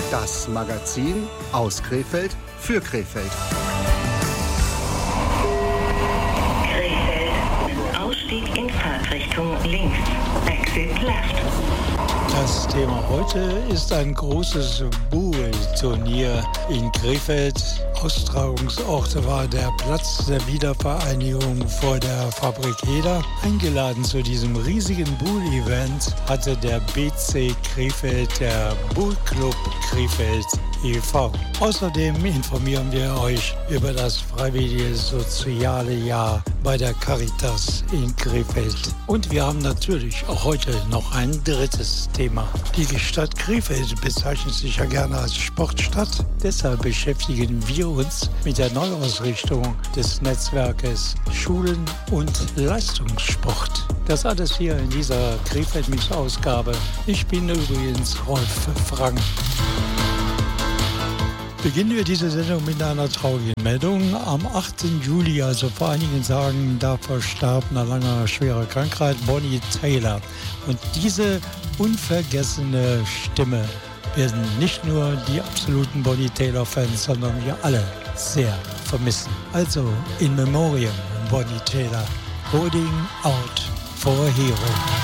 Das Magazin aus Krefeld für Krefeld. Krefeld. Ausstieg in Fahrtrichtung links. Exit left. Das Thema heute ist ein großes Buhl-Turnier in Krefeld. Austragungsort war der Platz der Wiedervereinigung vor der Fabrik Heder. Eingeladen zu diesem riesigen Buhl-Event hatte der BC Krefeld, der Buhl-Club Krefeld e.V. Außerdem informieren wir euch über das freiwillige soziale Jahr bei der Caritas in Krefeld. Und wir haben natürlich auch heute noch ein drittes Thema. Die Stadt Krefeld bezeichnet sich ja gerne als Sportstadt. Deshalb beschäftigen wir uns mit der Neuausrichtung des Netzwerkes Schulen und Leistungssport. Das alles hier in dieser Krefeld-Mix-Ausgabe. Ich bin übrigens Rolf Frank. Beginnen wir diese Sendung mit einer traurigen Meldung. Am 8. Juli, also vor einigen Tagen, da verstarb nach langer schwerer Krankheit Bonnie Tyler. Und diese unvergessene Stimme werden nicht nur die absoluten Bonnie Tyler-Fans, sondern wir alle sehr vermissen. Also in Memoriam Bonnie Tyler, Holding Out for a Hero.